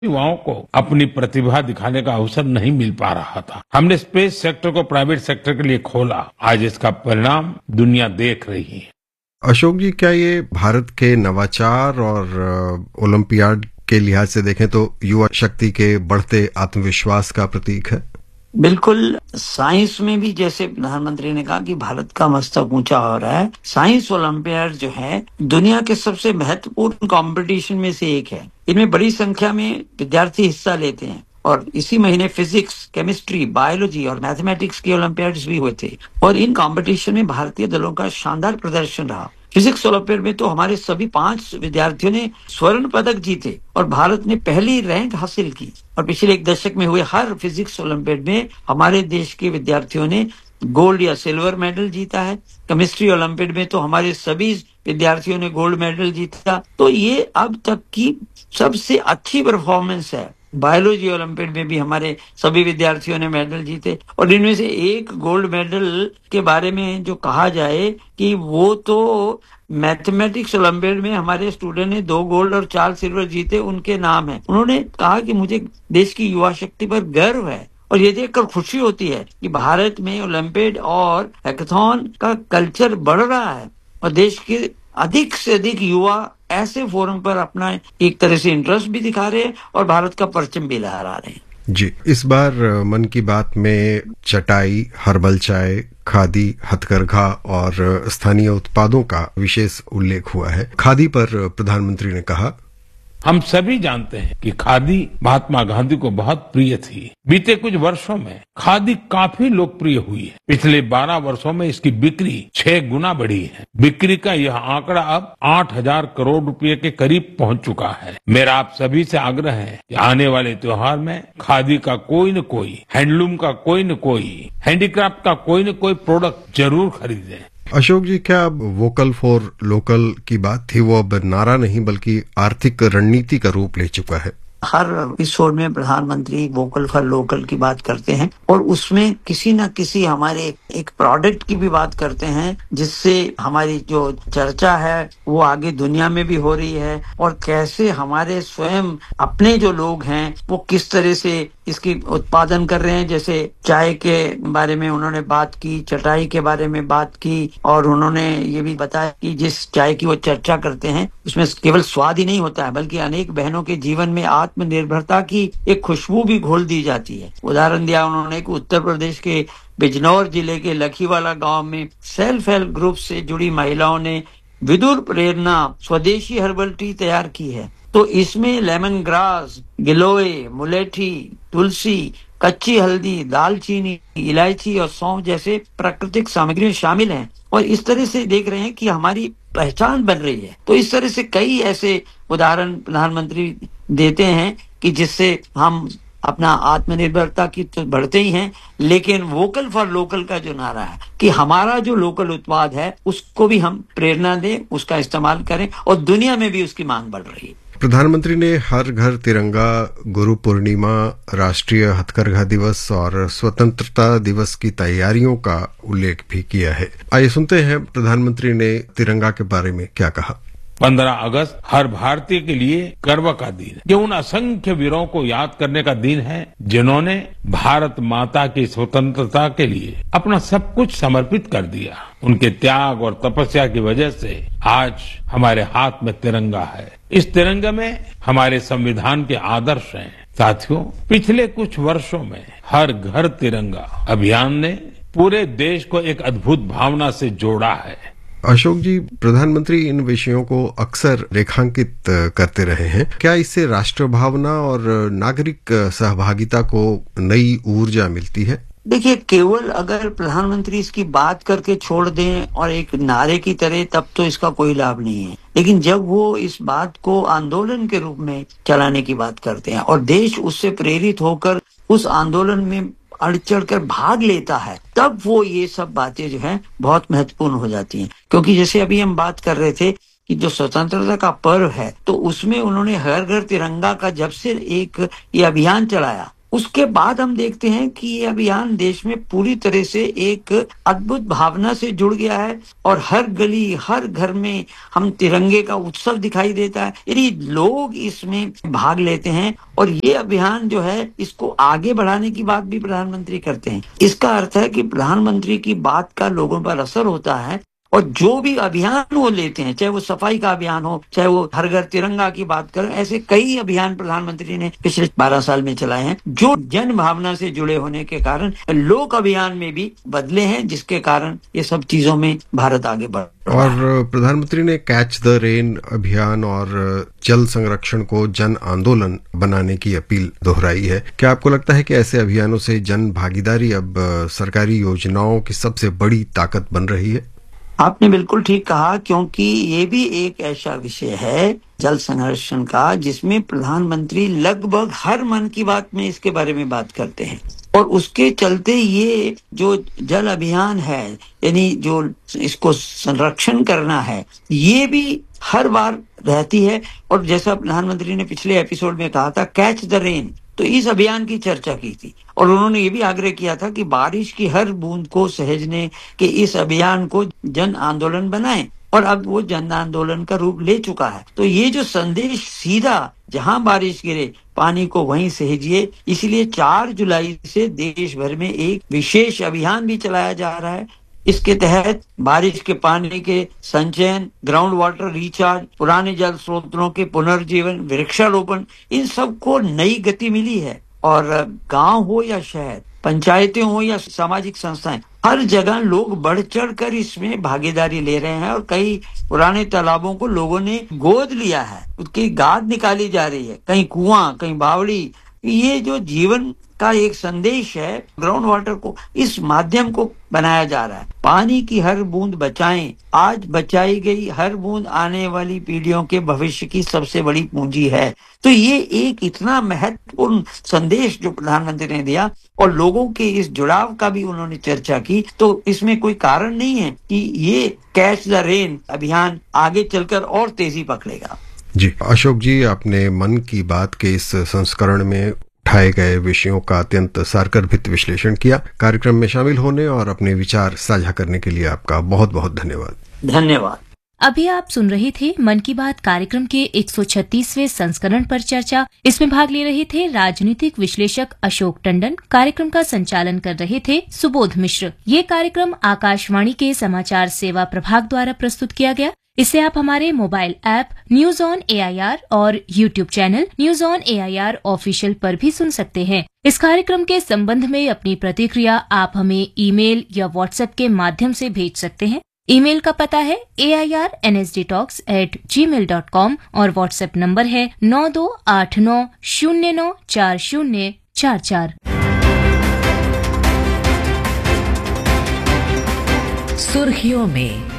युवाओं को अपनी प्रतिभा दिखाने का अवसर नहीं मिल पा रहा था। हमने स्पेस सेक्टर को प्राइवेट सेक्टर के लिए खोला। आज इसका परिणाम दुनिया देख रही है। अशोक जी, क्या ये भारत के नवाचार और ओलंपियाड के लिहाज से देखें तो युवा शक्ति के बढ़ते आत्मविश्वास का प्रतीक है? बिल्कुल। साइंस में भी जैसे प्रधानमंत्री ने कहा कि भारत का मस्तक ऊंचा हो रहा है, साइंस ओलंपियाड जो है दुनिया के सबसे महत्वपूर्ण कंपटीशन में से एक है। इनमें बड़ी संख्या में विद्यार्थी हिस्सा लेते हैं और इसी महीने फिजिक्स, केमिस्ट्री, बायोलॉजी और मैथमेटिक्स के ओलंपियाड्स भी हुए थे और इन कंपटीशन में भारतीय दलों का शानदार प्रदर्शन रहा। फिजिक्स ओलंपियाड में तो हमारे सभी 5 विद्यार्थियों ने स्वर्ण पदक जीते और भारत ने पहली रैंक हासिल की। और पिछले 1 दशक में हुए हर फिजिक्स ओलंपियाड में हमारे देश के विद्यार्थियों ने गोल्ड या सिल्वर मेडल जीता है। केमिस्ट्री ओलंपियाड में तो हमारे सभी विद्यार्थियों ने गोल्ड मेडल जीता। तो ये अब तक की सबसे अच्छी परफॉर्मेंस है। बायोलॉजी ओलंपियाड में भी हमारे सभी विद्यार्थियों ने मेडल जीते और इनमें से एक गोल्ड मेडल के बारे में जो कहा जाए कि वो तो मैथमेटिक्स ओलंपियाड में हमारे स्टूडेंट ने 2 गोल्ड और 4 सिल्वर जीते, उनके नाम है। उन्होंने कहा कि मुझे देश की युवा शक्ति पर गर्व है और ये देखकर खुशी होती है कि भारत में ओलंपियाड और हैकाथॉन का कल्चर बढ़ रहा है और देश के अधिक से अधिक युवा ऐसे फोरम पर अपना एक तरह से इंटरेस्ट भी दिखा रहे हैं और भारत का परचम भी लहरा रहे हैं। जी, इस बार मन की बात में चटाई, हर्बल चाय, खादी, हथकरघा और स्थानीय उत्पादों का विशेष उल्लेख हुआ है। खादी पर प्रधानमंत्री ने कहा, हम सभी जानते हैं कि खादी महात्मा गांधी को बहुत प्रिय थी। बीते कुछ वर्षों में खादी काफी लोकप्रिय हुई है। पिछले 12 वर्षों में इसकी बिक्री 6 गुना बढ़ी है। बिक्री का यह आंकड़ा अब 8,000 करोड़ रुपए के करीब पहुंच चुका है। मेरा आप सभी से आग्रह है कि आने वाले त्योहार में खादी का कोई न कोई, हैंडलूम का कोई न कोई, हैंडीक्राफ्ट का कोई न कोई प्रोडक्ट जरूर खरीदें। अशोक जी, क्या अब वोकल फॉर लोकल की बात थी वो अब नारा नहीं बल्कि आर्थिक रणनीति का रूप ले चुका है? हर एपिसोड में प्रधानमंत्री वोकल फॉर लोकल की बात करते हैं और उसमें किसी न किसी हमारे एक प्रोडक्ट की भी बात करते हैं जिससे हमारी जो चर्चा है वो आगे दुनिया में भी हो रही है और कैसे हमारे स्वयं अपने जो लोग हैं वो किस तरह से इसकी उत्पादन कर रहे हैं। जैसे चाय के बारे में उन्होंने बात की, चटाई के बारे में बात की और उन्होंने ये भी बताया कि जिस चाय की वो चर्चा करते हैं उसमें केवल स्वाद ही नहीं होता है बल्कि अनेक बहनों के जीवन में आत्मनिर्भरता की एक खुशबू भी घोल दी जाती है। उदाहरण दिया उन्होंने कि उत्तर प्रदेश के बिजनौर जिले के लखीवाला गांव में सेल्फ हेल्प ग्रुप से जुड़ी महिलाओं ने विदुर प्रेरणा स्वदेशी हर्बल टी तैयार की है। तो इसमें लेमन ग्रास, गिलोय, मुलेठी, तुलसी, कच्ची हल्दी, दालचीनी, इलायची और सौंफ जैसे प्राकृतिक सामग्रियां शामिल हैं और इस तरह से देख रहे हैं कि हमारी पहचान बन रही है। तो इस तरह से कई ऐसे उदाहरण प्रधानमंत्री देते हैं कि जिससे हम अपना आत्मनिर्भरता की तो बढ़ते ही हैं, लेकिन वोकल फॉर लोकल का जो नारा है कि हमारा जो लोकल उत्पाद है उसको भी हम प्रेरणा दें, उसका इस्तेमाल करें और दुनिया में भी उसकी मांग बढ़ रही है। प्रधानमंत्री ने हर घर तिरंगा, गुरु पूर्णिमा, राष्ट्रीय हथकरघा दिवस और स्वतंत्रता दिवस की तैयारियों का उल्लेख भी किया है। आइए सुनते हैं प्रधानमंत्री ने तिरंगा के बारे में क्या कहा। 15 अगस्त हर भारतीय के लिए गर्व का दिन है। ये उन असंख्य वीरों को याद करने का दिन है जिन्होंने भारत माता की स्वतंत्रता के लिए अपना सब कुछ समर्पित कर दिया। उनके त्याग और तपस्या की वजह से आज हमारे हाथ में तिरंगा है। इस तिरंगे में हमारे संविधान के आदर्श हैं। साथियों, पिछले कुछ वर्षों में हर घर तिरंगा अभियान ने पूरे देश को एक अद्भुत भावना से जोड़ा है। अशोक जी, प्रधानमंत्री इन विषयों को अक्सर रेखांकित करते रहे हैं। क्या इससे राष्ट्र भावना और नागरिक सहभागिता को नई ऊर्जा मिलती है? देखिए, केवल अगर प्रधानमंत्री इसकी बात करके छोड़ दें और एक नारे की तरह तब तो इसका कोई लाभ नहीं है, लेकिन जब वो इस बात को आंदोलन के रूप में चलाने की बात करते हैं और देश उससे प्रेरित होकर उस आंदोलन में बढ़ चढ़ कर भाग लेता है, तब वो ये सब बातें जो हैं बहुत महत्वपूर्ण हो जाती हैं। क्योंकि जैसे अभी हम बात कर रहे थे कि जो स्वतंत्रता का पर्व है तो उसमें उन्होंने हर घर तिरंगा का जब से एक ये अभियान चलाया उसके बाद हम देखते हैं कि ये अभियान देश में पूरी तरह से एक अद्भुत भावना से जुड़ गया है और हर गली हर घर में हम तिरंगे का उत्सव दिखाई देता है। यानी लोग इसमें भाग लेते हैं और ये अभियान जो है इसको आगे बढ़ाने की बात भी प्रधानमंत्री करते हैं। इसका अर्थ है कि प्रधानमंत्री की बात का लोगों पर असर होता है और जो भी अभियान वो लेते हैं, चाहे वो सफाई का अभियान हो, चाहे वो हर घर तिरंगा की बात करें, ऐसे कई अभियान प्रधानमंत्री ने पिछले 12 साल में चलाए हैं जो जन भावना से जुड़े होने के कारण लोक अभियान में भी बदले हैं, जिसके कारण ये सब चीजों में भारत आगे बढ़ रहा है। और प्रधानमंत्री ने कैच द रेन अभियान और जल संरक्षण को जन आंदोलन बनाने की अपील दोहराई है। क्या आपको लगता है कि ऐसे अभियानों से जन भागीदारी अब सरकारी योजनाओं की सबसे बड़ी ताकत बन रही है? आपने बिल्कुल ठीक कहा, क्योंकि ये भी एक ऐसा विषय है जल संरक्षण का जिसमें प्रधानमंत्री लगभग हर मन की बात में इसके बारे में बात करते हैं और उसके चलते ये जो जल अभियान है, यानी जो इसको संरक्षण करना है, ये भी हर बार रहती है। और जैसा प्रधानमंत्री ने पिछले एपिसोड में कहा था, कैच द रेन, तो इस अभियान की चर्चा की थी और उन्होंने ये भी आग्रह किया था कि बारिश की हर बूंद को सहेजने के इस अभियान को जन आंदोलन बनाएं और अब वो जन आंदोलन का रूप ले चुका है। तो ये जो संदेश सीधा जहां बारिश गिरे पानी को वहीं सहेजिए, इसलिए 4 जुलाई से देश भर में एक विशेष अभियान भी चलाया जा रहा है। इसके तहत बारिश के पानी के संचयन, ग्राउंड वाटर रिचार्ज, पुराने जल स्रोतों के पुनर्जीवन, वृक्षारोपण, इन सब को नई गति मिली है। और गांव हो या शहर, पंचायतें हो या सामाजिक संस्थाएं, हर जगह लोग बढ़ चढ़ कर इसमें भागीदारी ले रहे हैं और कई पुराने तालाबों को लोगों ने गोद लिया है, उसकी गाद निकाली जा रही है, कहीं कुआं, कहीं बावड़ी। ये जो जीवन का एक संदेश है, ग्राउंड वाटर को इस माध्यम को बनाया जा रहा है। पानी की हर बूंद बचाएं, आज बचाई गई हर बूंद आने वाली पीढ़ियों के भविष्य की सबसे बड़ी पूंजी है। तो ये एक इतना महत्वपूर्ण संदेश जो प्रधानमंत्री ने दिया और लोगों के इस जुड़ाव का भी उन्होंने चर्चा की, तो इसमें कोई कारण नहीं है कि ये कैच द रेन अभियान आगे चलकर और तेजी पकड़ेगा। जी अशोक जी, आपने मन की बात के इस संस्करण में उठाए गए विषयों का अत्यंत सारगर्भित विश्लेषण किया। कार्यक्रम में शामिल होने और अपने विचार साझा करने के लिए आपका बहुत बहुत धन्यवाद। धन्यवाद। अभी आप सुन रहे थे मन की बात कार्यक्रम के 136वें संस्करण पर चर्चा। इसमें भाग ले रहे थे राजनीतिक विश्लेषक अशोक टंडन। कार्यक्रम का संचालन कर रहे थे सुबोध मिश्र। ये कार्यक्रम आकाशवाणी के समाचार सेवा प्रभाग द्वारा प्रस्तुत किया गया। इसे आप हमारे mobile app news on AIR और YouTube channel news on AIR official पर भी सुन सकते हैं। इस कार्यक्रम के संबंध में अपनी प्रतिक्रिया आप हमें ईमेल या व्हाट्सएप के माध्यम से भेज सकते हैं। ईमेल का पता है airnsdtalks@gmail.com और व्हाट्सएप नंबर है 9289094044। सुर्खियों में